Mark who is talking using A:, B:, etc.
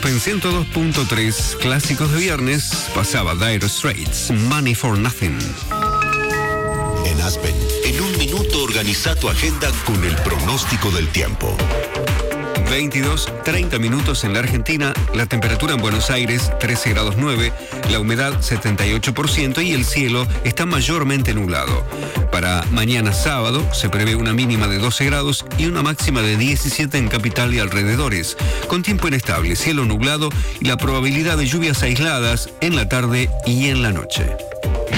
A: en 102.3, clásicos de viernes, pasaba Dire Straits, Money for Nothing.
B: En Aspen, en un minuto organiza tu agenda con el pronóstico del tiempo.
A: 22:30 minutos en la Argentina, la temperatura en Buenos Aires 13 grados 9, la humedad 78% y el cielo está mayormente nublado. Para mañana sábado se prevé una mínima de 12 grados y una máxima de 17 en capital y alrededores, con tiempo inestable, cielo nublado y la probabilidad de lluvias aisladas en la tarde y en la noche.